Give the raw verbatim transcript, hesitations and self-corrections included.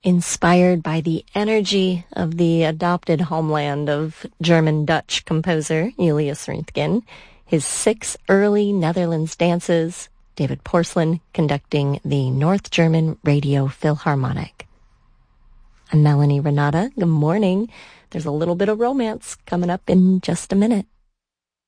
inspired by the energy of the adopted homeland of German-Dutch composer Julius Röntgen, his six early Netherlands dances, David Porcelain conducting the North German Radio Philharmonic. I'm Melanie Renata. Good morning. There's a little bit of romance coming up in just a minute.